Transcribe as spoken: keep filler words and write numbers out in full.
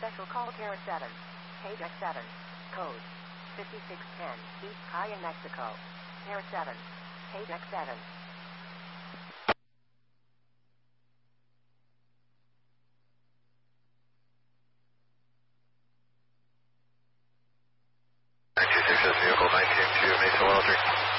Special call Terra seven. Page X seven. Code fifty-six ten. East Cayenne, Mexico. Terra seven. Page X seven. nine two six, vehicle nine two two, Mesa one oh three.